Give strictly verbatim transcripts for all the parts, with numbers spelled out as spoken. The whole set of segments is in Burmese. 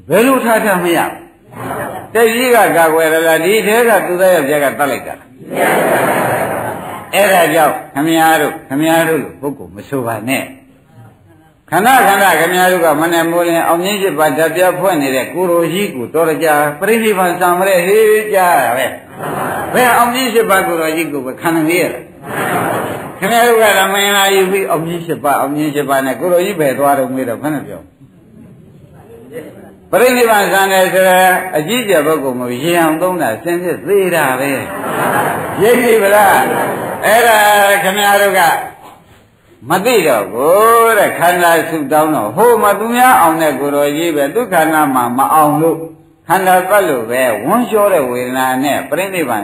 ဘယ်လိုထားထားမရတက်ကြီးကကာကွယ်ရလားဒီထဲကသူသားယောက်ျားကတတ်လိုက်တာအဲ့ဒါကြောင့်ခမည်းတော်ခမည်းတော်လို့ပုဂ္ဂိုလ်မဆိုပါနဲ့ခဏခဏခမည်းတော်ကမနဲ့မိုးလင်းအောင်မြင့်ရှိပါဓာတ်ပြဖွင့်နေတဲ့ကိုရိုကြီးကိုတော်ကြပြိဋိဘံစံမရဲဟေးကြားရပဲဘယ်အောင်မြင့်ရှိပါကိုရိုကြီးကိုပဲခံနေရလားခင်ဗျားတို့ကလည်းမင်္ဂလာယူပြီးအောင်မြင့်ရှိပါအောင်မြင့်ရှိပါနဲ့ကိုရိုကြီးပဲသွားတော့မေးတော့ခဏပြောပရိနိဗ္ဗာန်ဆံတယ်ဆိုတော့အကြည့်ကျပုဂ္ဂိုလ်မျိုးရေအောင်သုံးတာစင်စစ်သေးတာပဲရိပ်ပြီဗလားအဲ့ဒါခင်ဗျားတို့ကမသိတော့ကိုတဲ့ခန္ဓာဆုတောင်းတော့ဟိုမှာသူများအောင်တဲ့ကိုရိုကြီးပဲဒုက္ခနာမှာမအောင်လို့ခန္ဓာပတ်လို့ပဲဝန်းလျှောတဲ့ဝေဒနာနဲ့ပရိနိဗ္ဗာန်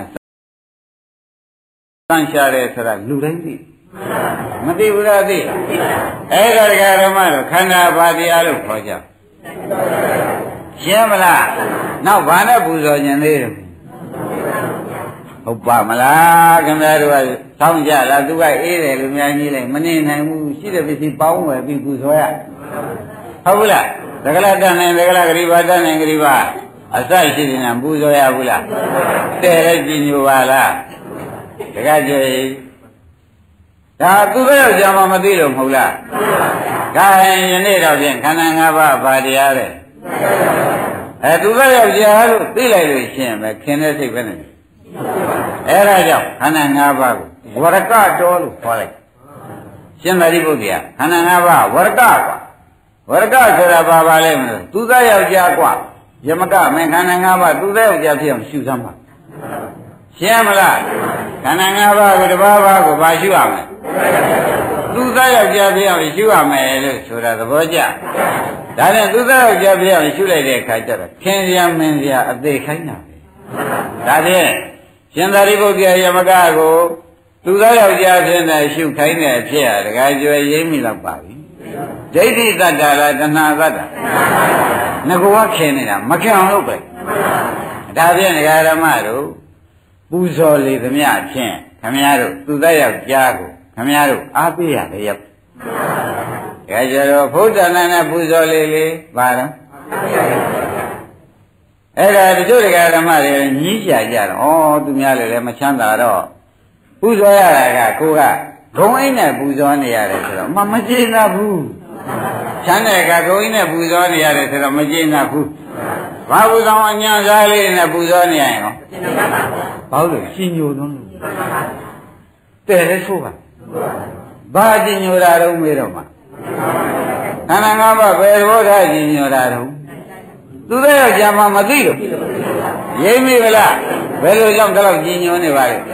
ဆံရှာတယ်ဆိုတာလူတိုင်းသိမသိဘူးလားသိအဲ့ဒါဒကာဓမ္မတို့ခန္ဓာဘာတရားလို့ခေါ်ကြရှင်းမလားနောက်ဘာနဲ့ပူဇော်ခြင်းသေးတယ်ဟုတ်ပါမလားခင်ဗျားတို့ကဆောင်းကြလားသူကအေးတယ်လူများကြီးလိုက်မနေနိုင်ဘူးရှိတဲ့ပစ္စည်းပေါင်းဝယ်ပြီးပူဇော်ရဟုတ်ဘူးလားသက္ကလတန်နိုင်သက္ကလဂရိဘာတန်နိုင်ဂရိဘာအစရှိနေတာပူဇော်ရဘူးလားတဲ့ရကြည်ညိုပါလားတကကြွေဒါသူကယောက်ျားမှမသိလို့မဟုတ်လားဒါရင်ယနေ့တော့ဖြင့်ခန္ဓာ၅ပါးဘာတရားလဲအဲသူကယောက်ျားလို့သိလိုက်လို့ရှိရင်ပဲခင်တဲ့စိတ်ပဲနေအဲဒါကြောင့်ခန္ဓာ၅ပါးကိုဝရကတော်လို့ခေါ်လိုက်ရှင်သာရိပုတ္တရာခန္ဓာ၅ပါးဝရကကွာဝရကဆိုတာဘာပါလဲမလို့သူကယောက်ျားကွာယမကမင်းခန္ဓာ၅ပါးသူကယောက်ျားဖြစ်အောင်ရှုစမ်းပါရှင်းမလားခန္ဓာ၅ပါးကိုတစ်ပါးပါးကိုဘာရှုရမလဲသူသားယောက်ျားဖြစ်အောင်ရှုရမယ်လို့ဆိုတာသဘောကျဒါနဲ့သူသားယောက်ျားဖြစ်အောင်ရှုလိုက်တဲ့အခါကျတော့ခင်ဗျာမင်းဗျာအသေးခိုင်းတာပဲဒါဖြင့်ရှင်သာရိပုတ္တရာယမကကိုသူသားယောက်ျားဖြစ်နေရှုခိုင်းတဲ့ဖြစ်ရတခါကျွယ်ရိမ့်မိတော့ပါပြီဒိဋ္ဌိတတ္တလားတဏှာတတ္တငါကခင်နေတာမခင်အောင်လုပ်ပဲဒါဖြင့်ဒကာဓမ္မတို့ပူဇော်လေသမျှဖြင့်ခမည်းတော်သူသားယောက်ျားကိုခမည်းတော်အားပေးရတယ်ရောက်ဒါကြတော့ဘုဒ္ဓနာနဲ့ပူဇော်လေလေပါတော့အဲ့ဒါတချို့တရားဓမ္မတွေညည်းကြကြတော့ဩသူများလည်းလည်းမချမ်းသာတော့ပူဇော်ရတာကကိုကဂုံအိမ်နဲ့ပူဇော်နေရတယ်ဆိုတော့မမကျေနပ်ဘူးချမ်းတဲ့ကဂုံအိမ်နဲ့ပူဇော်နေရတယ်ဆိုတော့မကျေနပ်ဘူးဘာပူဇော်အညာစားလေးနဲ့ပူဇော်နေရရင်ရောဘာလို့ရှင်ညိုသွန်းလို့တဲ့လဲဆိုပါဘာရှင်ညိုတာတော့မေးတော့မှာခန္ဓာ၅ပါးဘယ်ဘောဓာရှင်ညိုတာတော့သူတဲ့ယောက်ျားမှမသိလို့ရိမ့်မိဗလားဘယ်လိုကြောင့်ဒီလောက်ရှင်ညိုနေပါလဲ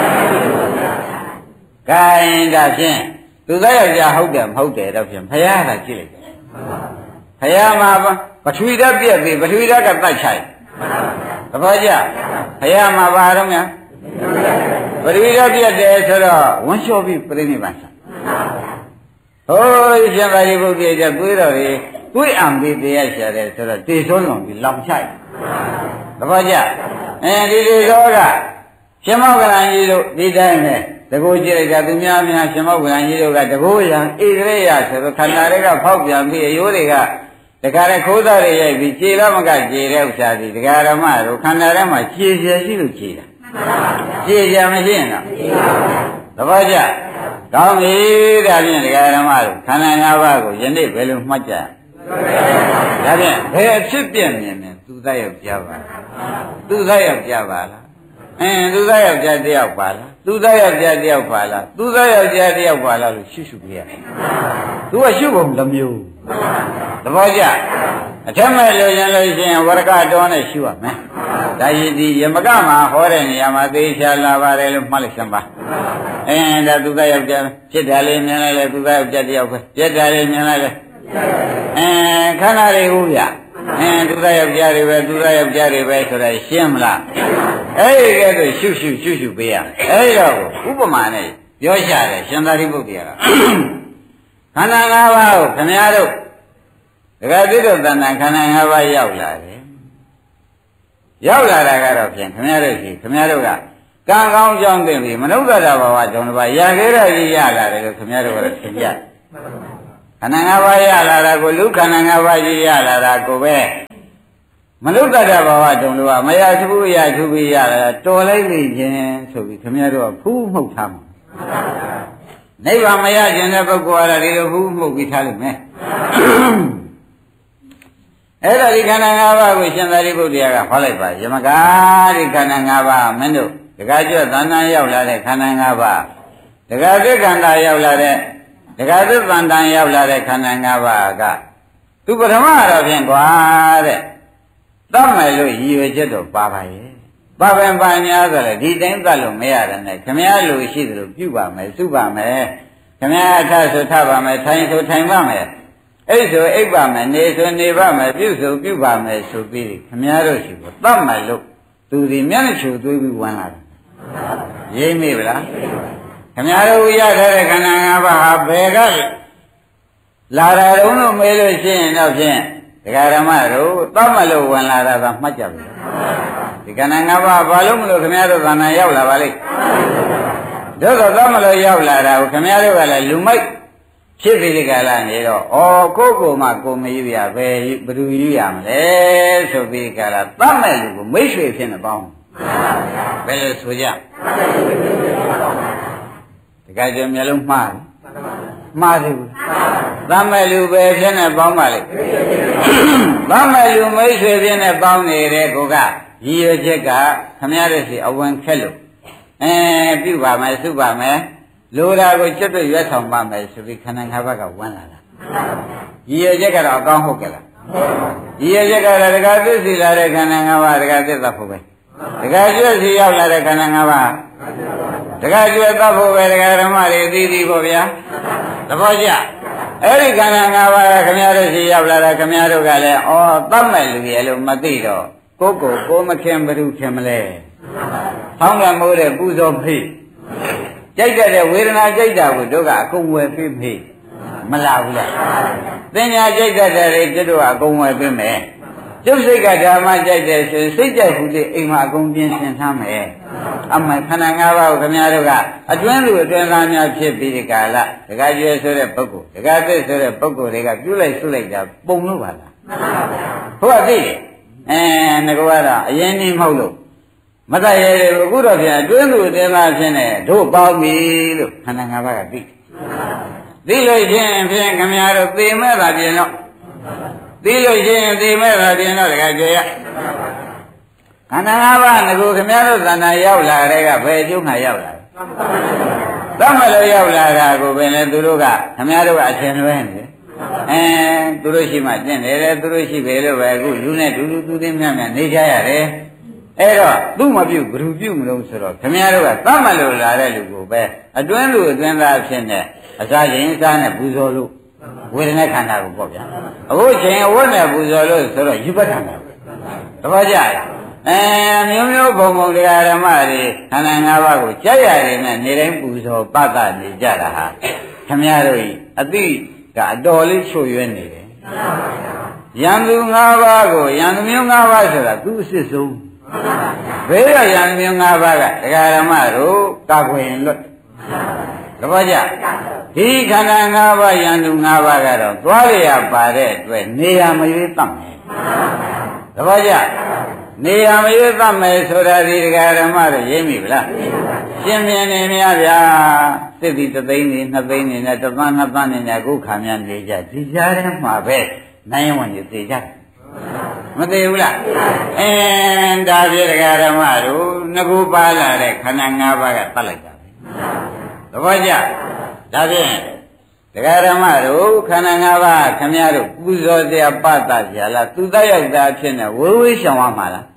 ဂိုင်းဒါဖြင့်သူတဲ့ယောက်ျားဟုတ်တယ်မဟုတ်တယ်တော့ဖြင့်ဖယားကကြည့်လိုက်ဖယားမှာပထဝီဓာတ်ပြက်ပြီးပထဝီဓာတ်ကတတ်ချိုက်သဘောကျဘုရားမှာပါတော့များပထဝီဓာတ်ပြက်တယ်ဆိုတော့ဝန်းလျှောပြီးပြိဋိဘံဆံဟိုးရှင်သာရိပုတ္တရာကျတွေးတော်တွေတွေးအံပြီးတရားရှာတယ်ဆိုတော့တေဆုံးလုံးပြီးလောင်ချိုက်သဘောကျအဲဒီတေသောကရှင်မောကလန်ကြီးတို့ဒီတိုင်းနဲ့တကူကြည့်လိုက်တာသူများများရှင်မောကလန်ကြီးတို့ကတကူရံဣဒရေယဆိုတော့ခန္ဓာတွေကဖောက်ပြန်ပြီးအယိုးတွေကတခါတည်းခိုးသားတွေရိုက်ပြီးခြေတော့မကခြေတဲ့ဥစ္စာဒီဒကာရမတို့ခန္ဓာထဲမှာခြေရရှိလို့ခြေတာခြေရမရှိရင်တော့သဘောကျကောင်းပြီဒါဖြင့်ဒကာရမတို့ခန္ဓာ၅ပါးကိုယနေ့ဘယ်လိုမှတ်ကြဒါဖြင့်ဘယ်အဖြစ်ပြည့်မြင်မြင်သူသားယောက်ျားပါသူသားယောက်ျားပါလားအင်းသူသားယောက်ျားတယောက်ပါလားသူသားယောက်ျားတယောက်ပါလားသူသားယောက်ျားတယောက်ပါလားလို့ရှုရှုပြရသူကရှုပုံတစ်မျိုးသဘောကျအထက်မဲ့လို့ရင်လို့ရှိရင်ဝရကတော်နဲ့ရှုရမယ်ဒါရည်ဒီယမကမှာဟောတဲ့နေရာမှာသေချာလာပါတယ်လို့မှတ်လိုက်စမ်းပါအင်းဒါသူသားယောက်ျားဖြစ်တယ်လေမြင်လိုက်လေသူသားယောက်ျားတယောက်ပဲပြက်တယ်လေမြင်လိုက်လေအင်းခန္ဓာတွေဟုတ်ရအင်းသူသားယောက်ျားတွေပဲသူသားယောက်ျားတွေပဲဆိုတာရှင်းမလားအဲ့ဒီကဲတော့ရှုရှုရှုရှုပေးရအဲ့ဒီတော့ဥပမာနဲ့ပြောရှာတယ်ရှင်သာရိပုတ္တရာကခန္ဓာ၅ပါးကိုခင်ဗျားတို့ဒကာတိတို့တဏ္ဍခန္ဓာ၅ပါးရောက်လာတယ်ရောက်လာတာကတော့ဖြင့်ခင်ဗျားတို့ရှိခင်ဗျားတို့ကကံကောင်းကြောင်းသိပြီမနုဿတဘာဝကြောင့်တစ်ပါးရခဲ့ရကြီးရလာတယ်လို့ခင်ဗျားတို့ကတော့သင်ကြခန္ဓာ၅ပါးရလာတာကိုလူခန္ဓာ၅ပါးကြီးရလာတာကိုပဲမလုတ္တတဘာဝတုံလို့ကမရသဘူးရသူပြီးရတာတော်လိုက်နေခြင်းဆိုပြီးခင်ဗျားတို့ကဖူးမှုတ်ထားမှာနိဗ္ဗာန်မရခြင်းတဲ့ပုဂ္ဂိုလ်ကလည်းဒီလိုဖူးမှုတ်ပြီးထားလိမ့်မယ်အဲ့ဒါဒီခန္ဓာ၅ပါးကိုရှင်သာရိပုတ္တရာကဟောလိုက်ပါယမကာဒီခန္ဓာ၅ပါးမင်းတို့တခါကျွတ်သဏ္ဍာန်ရောက်လာတဲ့ခန္ဓာ၅ပါးတခါသစ္ခန္ဓာရောက်လာတဲ့တခါသစ္သန္တန်ရောက်လာတဲ့ခန္ဓာ၅ပါးကသူပထမတော့ဖြင့်ကွာတဲ့တတ်မယ်လို့ရည်ရွယ်ချက်တော့ပါပါရဲ့ပါပင်ပါညာဆိုလေဒီတိုင်းသတ်လို့မရတဲ့နဲ့ခမည်းလူရှိသလိုပြုပါမယ်စုပါမယ်ခမည်းအထဆိုထပါမယ်ထိုင်ဆိုထိုင်ပါမယ်အိပ်ဆိုအိပ်ပါမယ်နေဆိုနေပါမယ်ပြုဆိုပြုပါမယ်ဆိုပြီးခမည်းတို့ရှိကိုတတ်မယ်လို့သူဒီမျက်နှာချူသွေးပြီးဝင်လာတယ်ရိပ်မိဗလားခမည်းတို့ရထားတဲ့ခန္ဓာ၅ပါးဟာဘယ်ကလာတာတုံးလို့မေးလို့ရှိရင်တော့ဖြင့်ဒကာဓမ္မတို့တတ်မယ်လို့ဝင်လာတာကမှတ်ကြပြီဒီခန္ဓာ၅ပါးဘာလို့မလို့ခမည်းတော်သဏ္ဍာန်ရောက်လာပါလိမ့်တို့တော့သမလို့ရောက်လာတာကိုခမည်းတော်ကလည်းလူမိုက်ဖြစ်ပြီးဒီကလာနေတော့ဩကိုယ့်ကိုယ်မှကိုမယူရပဲဘယ်သူယူရမလဲဆိုပြီးဒီကလာတတ်မဲ့လူကိုမိတ်ဆွေဖြစ်နေပေါင်းဘယ်လိုဆိုကြဒီကကြမျက်လုံးမှားတယ်မှားတယ်ဘူးတတ်မဲ့လူပဲဖြစ်နေပေါင်းပါလိမ့်တတ်မဲ့လူမိတ်ဆွေဖြစ်နေပေါင်းနေတဲ့ကိုကရည်ရွယ်ချက်ကခမရတဲ့စီအဝင်ခက်လို့အဲပြုပါမယ်စုပါမယ်လိုတာကိုကျွတ်တွရွက်ဆောင်ပါမယ်ဆိုပြီးခန္ဓာ၅ပါးကဝင်လာတာရည်ရွယ်ချက်ကတော့အကောင်းဟုတ်ကဲ့လားရည်ရွယ်ချက်ကတော့ဒကာသစ္စီလာတဲ့ခန္ဓာ၅ပါးဒကာသစ္စာဖို့ပဲဒကာကျွတ်စီရောက်လာတဲ့ခန္ဓာ၅ပါးဒကာကျွတ်သတ်ဖို့ပဲဒကာဓမ္မတွေသိသိပေါ့ဗျာသဘောကျအဲ့ဒီခန္ဓာ၅ပါးကခမရတဲ့စီရောက်လာတာခမရတို့ကလည်းဩသတ်မဲ့လူရဲ့လို့မသိတော့ကိုကိုကိုမခင်ဘ누구ခင်မလဲဟောင်းကမိုးတဲ့ပူဇော်ဖိကြိုက်တဲ့ဝေဒနာကြိုက်တာကိုတို့ကအကုန်ဝယ်ပေးဖိမလာဘူးလားသင်ညာကြိုက်တဲ့တွေတို့ကအကုန်ဝယ်ပေးမယ်ကျုပ်စိတ်ကဓမ္မကြိုက်တယ်ဆိုစိတ်ကြိုက်ဘူးလေအိမ်မှာအကုန်ပြင်ဆင်ထားမယ်အမှန်ခန္ဓာ၅ပါးကိုခင်ဗျားတို့ကအတွင်းလူအတွင်းသားများဖြစ်ပြီးဒီကာလဒကာကျွဲဆိုတဲ့ပုဂ္ဂိုလ်ဒကာသစ်ဆိုတဲ့ပုဂ္ဂိုလ်တွေကပြုလိုက်ဆုလိုက်တာပုံလို့ပါလားဟုတ်ပါပြီအဲငါကတော့အရင်ကြီးမဟုတ်လို့မတတ်ရဲတယ်အခုတော့ပြန်အတွင်းသူအတွင်းသားဖြစ်နေတို့ပေါင်းပြီလို့ခန္ဓာ၅ပါးကသိသိလို့ချင်းဖြင့်ခမရတို့သိမဲ့တာပြင်တော့သိလို့ချင်းသိမဲ့တာပြင်တော့တကယ်ကြရခန္ဓာ၅ပါးငကိုခမရတို့သဏ္ဍာန်ရောက်လာတဲ့ကဘယ်အကျိုးမှရောက်လာသတ်မလို့ရောက်လာတာကိုပဲလေသူတို့ကခမရတို့ကအထင်လွဲနေတယ်အဲသူတို့ရှိမှကျင့်တယ်သူတို့ရှိပဲလို့ပဲအခုလူနဲ့ဒူးဒူးသူသိမြတ်မြတ်နေကြရတယ်အဲ့တော့သူ့မပြုတ်ဘယ်သူပြုတ်မလို့ဆိုတော့ခင်ဗျားတို့ကသတ်မလို့လာတဲ့လူကိုပဲအတွင်းလူအတွင်းသားဖြစ်နေအစာရင်စားနဲ့ပူဇော်လို့ဝေဒနာခန္ဓာကိုပေါ့ဗျာအခုချိန်အဝတ်နဲ့ပူဇော်လို့ဆိုတော့ယူပခန္ဓာတပည့်ကြရအဲမျိုးမျိုးဘုံဘုံတရားဓမ္မတွေခန္ဓာ၅ပါးကိုကြက်ရတယ်နဲ့နေတိုင်းပူဇော်ပတ်တာနေကြတာဟာခင်ဗျားတို့ဤအတိကအတော်လေးချွတ်ရွဲနေတယ်ယံသူ၅ပါးကိုယံသူမျိုး၅ပါးဆိုတာသူအစစ်ဆုံးဘယ်ရယံမျိုး၅ပါးကဒကာဓမ္မတို့ကာကွယ်လွတ်တပည့်ကြဒီခန္ဓာ၅ပါးယံသူ၅ပါးကတော့သွားရရပါတဲ့အတွက်နေရာမရွေးတတ်မယ်တပည့်ကြနေရာမရွေးတတ်မယ်ဆိုတာဒီဒကာဓမ္မတို့ရိပ်မိဗလားရှင်းပြနေများဗျာသစ်တီတသိန်းနေနှစ်သိန်းနေနဲ့တစ်သန်းနှစ်သန်းနေနဲ့အခုခါများနေကြဒီကြားထဲမှာပဲနိုင်ဝင်နေသေးကြမသေးဘူးလားအင်းဒါပြဒကာဓမ္မတို့ငကူပါလာတဲ့ခန္ဓာ၅ပါးကတတ်လိုက်တာပဲသဘောကျဒါဖြင့်ဒကာဓမ္မတို့ခန္ဓာ၅ပါးခမည်းတော်ပူဇော်တရားပတ္တကြာလားသူတတ်ရောက်တာဖြစ်နေဝေဝေးရှောင်ရမှာလား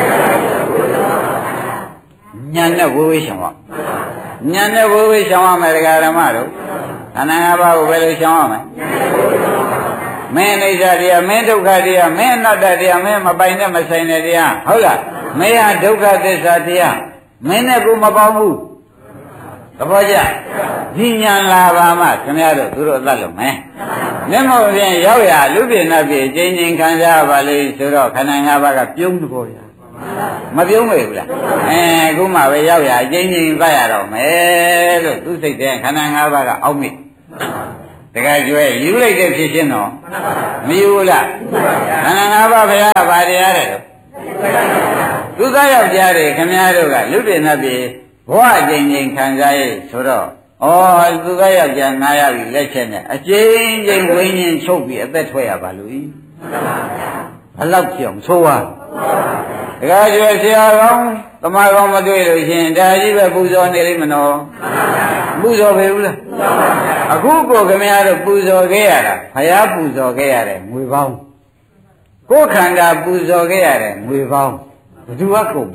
ညာနဲ့ဝေဝေးရှောင်ရညာနဲ့ဝေဝေးရှောင်ရမယ်ဒကာဓမ္မတို့ခန္ဓာ၅ပါးကိုဘယ်လိုရှောင်ရမလဲမင်းအိဋ္ဌတရားမင်းဒုက္ခတရားမင်းအနတ္တတရားမင်းမပိုင်နဲ့မဆိုင်တဲ့တရားဟုတ်လားမင်းဟာဒုက္ခသစ္စာတရားမင်းနဲ့ကိုမပေါင်းဘူးသဘောကျဒီညာလာပါမှခင်ဗျားတို့သူတို့အသက်လုံးမယ်မျက်မှောက်ဖြင့်ရောက်ရလူပြင်းနှပ်ပြင်းချင်းချင်းခံစားပါလေဆိုတော့ခန္ဓာ၅ပါးကပြုံးတဘောရမပြုံးမေဘူးလားအဲအခုမှပဲရောက်ရချင်းချင်းသတ်ရတော့မယ်လို့သူစိတ်တဲ့ခန္ဓာ၅ပါးကအောက်မိတခါကျွဲယူလိုက်တဲ့ဖြစ်ချင်းတော့မယူလားခန္ဓာ၅ပါးဘုရားဗာတရားတဲ့သူသားယောက်ျားတွေခမည်းတော်ကလူတွေနဲ့ပြေဘဝအချိန်ချင်းခံစားရဲ့ဆိုတော့ဩသူသားယောက်ျားငါရပြီလက်ချက်နဲ့အချိန်ချင်းဝိညာဉ်ချုပ်ပြီးအသက်ထွက်ရပါလို့ဤဘလောက်ကြောင်ဆိုးပါတခါကျွဲဆရာကောင်းသမားကောင်းမတွေ့လို့ရှင်ဒါကြီးပဲပူဇော်နေလိမ့်မနော်ပူဇော်ပေဘူးလားအခုကိုခင်ဗျားတို့ပူဇော်ခဲ့ရတာဘုရားပူဇော်ခဲ့ရတယ်ငွေပေါင်းကိုယ်ခန္ဓာပူဇော်ခဲ့ရတယ်ငွေပေါင်းဘယ်သူကကုန်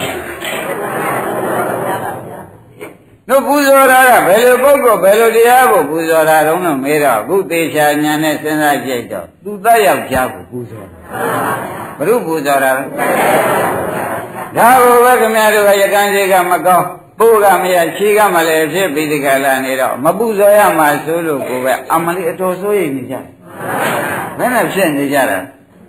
တို့ပူဇော်တာကဘယ်လိုပုဂ္ဂိုလ်ဘယ်လိုတရားကိုပူဇော်တာတုံးလို့မေးတော့အခုသေချာညာနဲ့စဉ်းစားကြည့်တော့သူတတ်ယောက်ျားကိုပူဇော်ဘယ်သူပူဇော်တာလဲဒါကိုပဲခင်ဗျားတို့ကရကန်းကြီးကမကောင်းပိုးကမရခြေကမလည်းဖြစ်ပြီးဒီကလာနေတော့မပူဇော်ရမှာဆိုလို့ကိုပဲအမလီအတော်ဆိုးရိပ်နေကြဘယ်နဲ့ဖြစ်နေကြတာ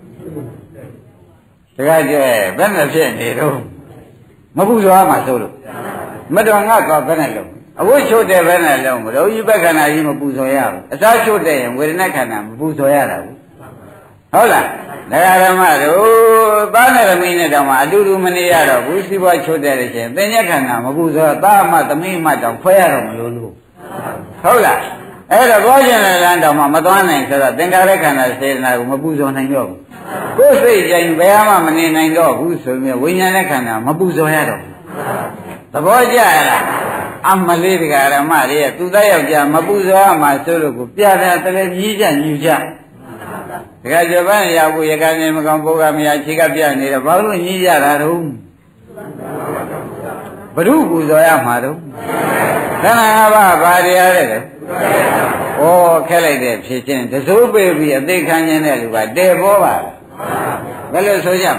တခါကျဲဘယ်နဲ့ဖြစ်နေတော့မပူဇော်ရမှာဆိုလို့မတော်ငါကောဘယ်နဲ့လုံးအဝတ်ချုပ်တယ်ဘယ်နဲ့လုံးမလို့ဤဘက်ခန္ဓာကြီးမပူဇော်ရဘူးအစားချုပ်တယ်ရင်ဝေဒနာခန္ဓာမပူဇော်ရတာဘူးဟုတ်လားဒကာဓမ္မတို့သားနဲ့သမီးနဲ့တောင်မှအတူတူမနေရတော့ဘူးစီးပွားချုပ်တဲ့ချင်းသင်္ညက်ခန္ဓာမပူဇော်သားမသမီးမတောင်ခွဲရတော့မလို့လို့ဟုတ်လားအဲ့တော့ဘောရှင်လည်းလမ်းတောင်မှမသွားနိုင်ဆိုတော့သင်္ခါရခန္ဓာစေတနာကိုမပူဇော်နိုင်တော့ဘူးကိုယ်စိတ်ကြိုင်ဘယ်မှမနေနိုင်တော့ဘူးဆိုပြီးဝိညာဉ်နဲ့ခန္ဓာမပူဇော်ရတော့ဘူးသဘောကျလားအမလေးဒကာဓမ္မတွေရဲ့သူသားယောက်ျားမပူဇော်ရမှာဆိုလို့ကိုပြပြတလည်းကြီးကြညူကြတခါကျပန်းရောက်ကိုရကန်းနေမကောင်ပုဂ္ဂမယာခြေကပြနေတော့ဘာလို့ညည်းရတာတော့ဘုရုပူဇော်ရမှာတော့ခန္ဓာ၅ပါးဘာတရားလဲဩခက်လိုက်တဲ့ဖြစ်ချင်းတစိုးပေပြီးအသိခံခြင်းတဲ့လူကတဲပေါ်ပါဘယ်လိုဆိုကြမ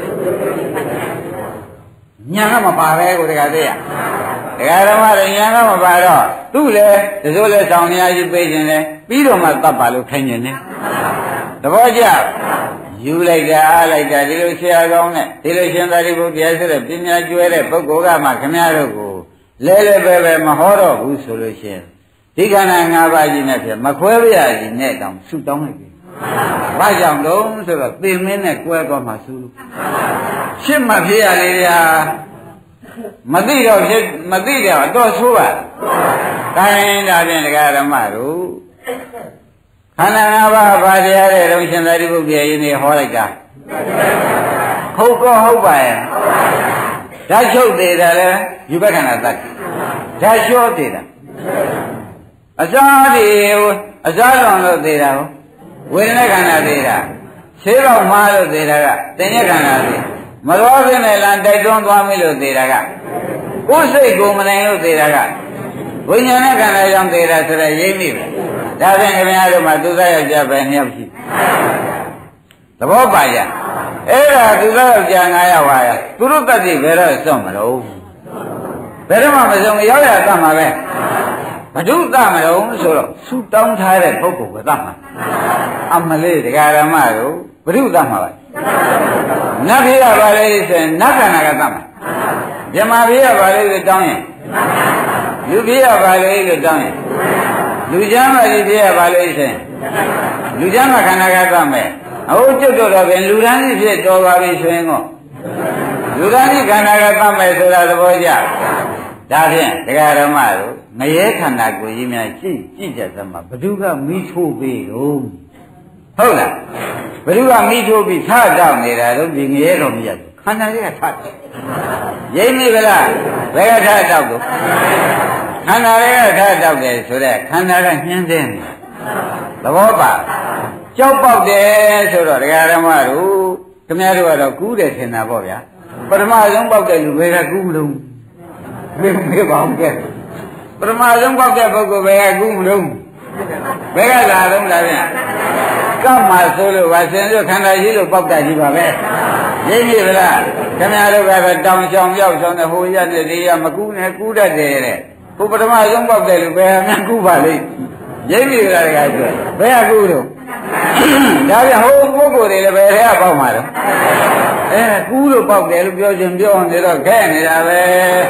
လဲညာကမပါပဲကိုတခါသေးရဒကာဓမ္မတွေညာကမပါတော့သူ့လေတစိုးလေတောင်နေရာကြီးပေးခြင်းလေပြီးတော့မှတတ်ပါလို့ခိုင်းခြင်းလေသဘောကျယူလိုက်တာအားလိုက်တာဒီလိုဆရာကောင်းနဲ့ဒီလိုရှင်သာရိပုတ္တရာဆိုတဲ့ပညာကျွဲတဲ့ပုဂ္ဂိုလ်ကမှခမည်းတော်ကိုလဲလဲပဲပဲမဟောတော့ဘူးဆိုလို့ရှိရင်ဒီခန္ဓာ၅ပါးကြီးနဲ့ဖြစ်မခွဲပြရကြီးနဲ့တောင်ဆူတောင်းလိုက်ပြီ။ဘာကြောင့်လုံးဆိုတော့သင်မင်းနဲ့ကွဲသွားမှဆူလို့ရှစ်မှဖြစ်ရလေဗျာမသိတော့ဖြစ်မသိတော့တော့ဆိုးပါ။ဒါရင်ဒါဖြင့်ဒကာဓမ္မတို့ခန္ဓာ၅ပါးဘာတရားတဲ့တော့ရှင်သာရိပုတ္တရာယင်းနေဟောလိုက်တာဟုတ်ကောဟုတ်ပါရဲ့ဓာတ်ချုပ်သေးတယ်လေယူဘက်ခန္ဓာသတ်ဓာတ်လျှောသေးတာအစားဒီအစားလောင်လို့သေးတာဟုတ်ဝေဒနာခန္ဓာသေးတာဆေးတော့မှားလို့သေးတာကသင်္ညက်ခန္ဓာသေးမတော်ဖြစ်နေလားတိုက်တွန်းသွားမိလို့သေးတာကကိုယ်စိတ်ကိုမနိုင်လို့သေးတာကဝိညာဉ်နဲ့ခန္ဓာကြောင့်သေးတာဆိုတော့ရိပ်မိပဲဒါဖြင့်ခင်ဗျားတို့မှာသူသားယောက်ျားပဲနှစ်ယောက်ရှိသဘောပါကြအဲ့ဒါသူသားယောက်ျား၅ယောက်ပါရသူတို့တတ်သိဘယ်တော့စွန့်မလို့ဘယ်တော့မှမဆုံးရောက်ရတတ်မှာပဲဘဒုတတ်မလို့ဆိုတော့ဆူတောင်းထားတဲ့ပုဂ္ဂိုလ်ကတတ်မှာအမလေးဒကာရမတို့ဘဒုတတ်မှာပါနတ်ဖေးကပါလေဆိုရင်နတ်ခန္ဓာကတတ်မှာမြမဖေးကပါလေလို့တောင်းရင်လူဖေးကပါလေလို့တောင်းရင်လူချမ်းမကြီးပြရပါလိမ့်ရှင်လူချမ်းမခန္ဓာကသမဲ့အဟုတ်ကျွတ်တော့တော့ပြင်လူရန်ကြီးဖြစ်တော်ပါပြီဆိုရင်တော့လူရန်ကြီးခန္ဓာကသမဲ့ဆိုတာသဘောကျဒါဖြင့်ဒကာဓမ္မတို့ငရဲခန္ဓာကိုကြီးများကြည့်ကြည့်ကြသမှာဘ누구ကမိထိုးပြီးတော့ဟုတ်လားဘ누구ကမိထိုးပြီးထတောက်နေတာတော့ဒီငရဲတော်မရဘူးခန္ဓာကြီးကထရိပ်မိဗလားဘယ်ကထတောက်တော့ခန္ဓာရဲ့ခါတောက်တယ်ဆိုတော့ခန္ဓာကညှင်းတဲ့သဘောပါကြောက်ပေါက်တယ်ဆိုတော့ဒကာဓမ္မတို့ခင်ဗျားတို့ကတော့ကူးတယ်ထင်တာပေါ့ဗျာပထမဆုံးပေါက်တဲ့လူဘယ်ကကူးမလို့မေးမေးပါဦးကဲပထမဆုံးပေါက်တဲ့ပုဂ္ဂိုလ်ဘယ်ကကူးမလို့ဘယ်ကလာတော့လားဗျာကမ္မဆိုလို့ဝါစင်လို့ခန္ဓာရှိလို့ပေါက်တာကြီးပါပဲရိပ်ပြီလားခင်ဗျားတို့ကတော့တောင်ချောင်ရောက်ဆောင်တဲ့ဟိုရက်တဲ့ဒီရမကူးနဲ့ကူးတတ်တယ်တဲ့ဘုပထမဆုံးပေါက်တယ်လို့ဘယ်မှကူပါလိမ့်ရိပ်ပြီလားတခါကျဘယ်ကကူတော့ဒါပြဟိုပုဂ္ဂိုလ်တွေလည်းဘယ်ထဲကပေါက်မှာတော့အဲကူလို့ပေါက်တယ်လို့ပြောချင်ပြောနေတော့ခဲနေတာပဲ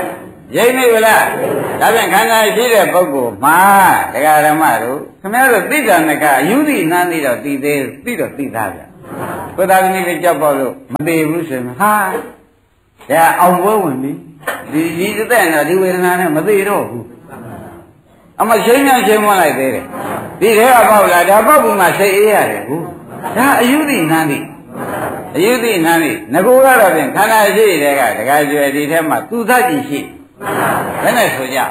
ရိပ်မိဗလားဒါပြန်ခန္ဓာရှိတဲ့ပုဂ္ဂိုလ်မှာတရားဓမ္မတို့ခင်ဗျားတို့သိတာနဲ့ကအယူသိနန်းသိတော့သိသေးသိတော့သိသားဗျကိုယ်သာသမီးလေးကြောက်ပေါ့လို့မသိဘူးဆိုရင်ဟာဒါအောင်ပွဲဝင်ပြီဒီဒီတဲ့တော့ဒီဝေဒနာနဲ့မသိတော့ဘူးအမရှင်းရှင်းရှင်းမလိုက်သေးတယ်ဒီထဲကပေါက်လာဒါပေါက်ပြီးမှစိတ်အေးရတယ်ဘူးဒါအယူသိနန်းသိအယုသိနန်းလေးငကိုကတော့ဖြင့်ခန္ဓာရှိတဲ့ကတခါကျွယ်ဒီထဲမှာသူသတ်ကြည့်ရှိဘယ်နဲ့ဆိုကြ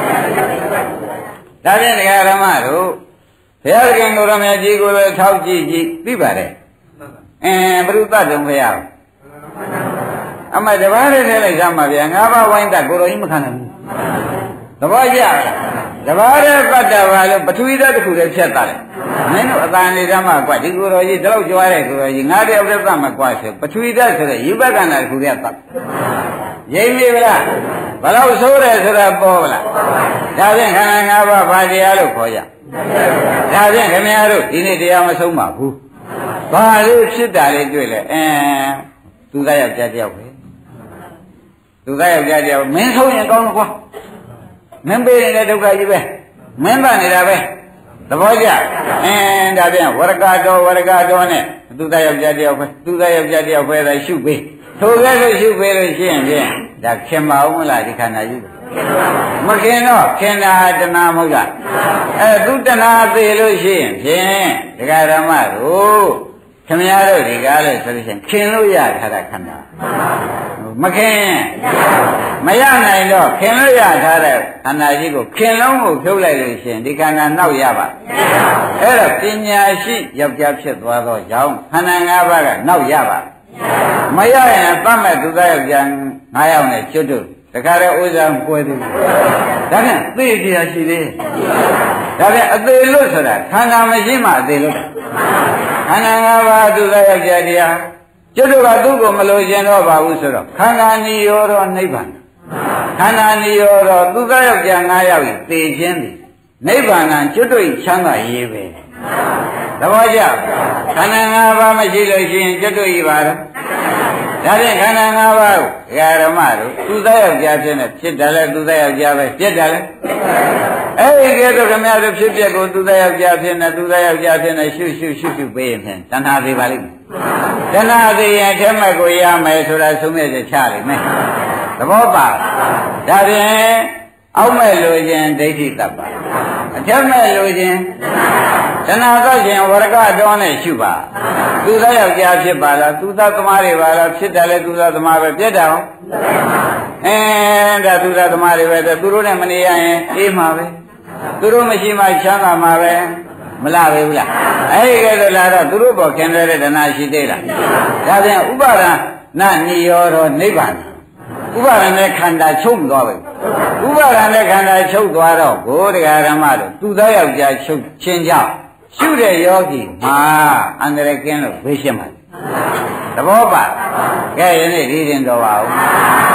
ဒါဖြင့်ဒကာဓမ္မတို့ဘုရားသခင်ကိုရမကြီးကိုလည်းထောက်ကြည့်ကြည့်သိပါတယ်အင်းဘုရုသတ်တုံဖရာအမတပားလေးထဲလိုက်ကြမှာဗျာငါးပါးဝိုင်းတတ်ကိုတော်ကြီးမခံနိုင်ဘူးသဘောကျလားတပားတဲ့ပတ်တာပါလို့ပထဝီဓာတ်တစ်ခုတည်းဖြတ်တာလေမင်းတို့အတန်လေးဓမ္မကွဒီကိုတော်ကြီးဒီလောက်ကြွားတဲ့ကိုတော်ကြီးငါတယောက်တည်းသတ်မှာကွဆိုပထဝီဓာတ်ဆိုတဲ့ယူဘကန္တာတစ်ခုတည်းသတ်ရိပ်မိဗလားဘယ်လောက်ဆိုးတယ်ဆိုတာပေါ်ဗလားဒါဖြင့်ခန္ဓာ၅ပါးဘာတရားလို့ခေါ်ကြဒါဖြင့်ခင်ဗျားတို့ဒီနေ့တရားမဆုံးပါဘူးဘာလို့ဖြစ်တာလေးတွေ့လဲအဲသူသားယောက်ျားတယောက်ပဲသူသားယောက်ျားတယောက်မင်းဆုံးရင်ကောင်းလို့ကွာမင်းပေးနေတဲ့ဒုက္ခကြီးပဲမင်းပါနေတာပဲသဘောကျအင်းဒါပြန်ဝရကတော်ဝရကတော်နဲ့သူသားယောက်ျားတယောက်ပဲသူသားယောက်ျားတယောက်ပဲသာရှုပေးထိုကဲလို့ရှုပေးလို့ရှိရင်ဖြင့်ဒါခင်မအောင်မလားဒီခန္ဓာကြီးမခင်တော့ခင်တာတဏှာမဟုတ်လားအဲသူတဏှာသေးလို့ရှိရင်ဖြင့်ဒကာဓမ္မတို့ခင်ဗျားတို့ဒီကားလို့ဆိုလို့ရှိရင်ခင်လို့ရထားတာခန္ဓာမခင်မရနိုင်တော့ခင်လို့ရထားတဲ့ခန္ဓာကြီးကိုခင်လုံးကိုဖြုတ်လိုက်လို့ရှိရင်ဒီခန္ဓာနောက်ရပါအဲ့တော့ပညာရှိယောက်ျားဖြစ်သွားတော့ကြောင့်ခန္ဓာ၅ပါးကနောက်ရပါမရရင်သတ်မဲ့သူသားယောက်ျား၅ယောက်နဲ့ကျွတ်တို့တခါတည်းဥစ္စာပွဲသေးတယ်ဒါနဲ့သိကြရရှိသေးဒါပြန်အသေးလို့ဆိုတာခန္ဓာမရှိမှအသေးလို့ခန္ဓာ၅ပါးသူသားယောက်ျားတရားကျွတ်တို့ကသူ့ကိုမလို့ခြင်းတော့ပါဘူးဆိုတော့ခန္ဓာနိရောဓနိဗ္ဗာန်ခန္ဓာနိရောဓသူသားယောက်ျား၅ယောက်ဤသိခြင်းသည်နိဗ္ဗာန်ကျွတ်တို့ချမ်းသာရေးပဲသဘောကျခန္ဓာ၅ပါးမရှိလို့ရှိရင်ကျွတ်တို့ဤပါတော့ဒါဖြင့်ခန္ဓာ၅ပါးကိုဓမ္မတို့သူသားယောက်ျားဖြစ်နေဖြစ်တယ်လေသူသားယောက်ျားပဲပြစ်တယ်လေအဲ့ဒီကဲတော့ခမရတို့ဖြစ်ပြက်ကိုသူသားယောက်ျားဖြစ်နေသူသားယောက်ျားဖြစ်နေရှုရှုရှုရှုပေးရင်ဖြင့်တဏှာသေးပါလိမ့်မယ်တဏှာသေးရင်အထက်မဲ့ကိုရမယ်ဆိုတာသုံးမဲ့ချလိမ့်မယ်သဘောပါဒါဖြင့်အောက်မဲ့လိုခြင်းဒိဋ္ဌိတတ်ပါအထက်မဲ့လိုခြင်းတဏှာတော့ခြင်းဝရကတော်နဲ့ရှုပါသူသားယောက်ျားဖြစ်ပါလားသူသားသမားတွေပါလားဖြစ်တယ်လေသူသားသမားပဲပြတ်တယ်အဲဒါသူသားသမားတွေပဲသူတို့နဲ့မနေရရင်အေးမှာပဲသူတို့မရှိမှချမ်းသာမှာပဲမလားပဲဘူးလားအဲဒီကဲတော့လာတော့သူတို့ပေါ်ခင်ရတဲ့တဏှာရှိသေးလားဒါပြန်ဥပါဒနာနိရောဓနိဗ္ဗာန်ဥပါဒณะခန္ဓာချုပ်သွားပြီဥပါဒณะခန္ဓာချုပ်သွားတော့ဘုရားဓမ္မတို့သူသားယောက်ျားချုပ်ချင်းကြောင့်ရှုတဲ့ယောဂီမှာအန္တရာယ်ကင်းလို့ဘေးရှင်းပါသဘောပါကဲယနေ့ဒီရင်တော်ပါဦး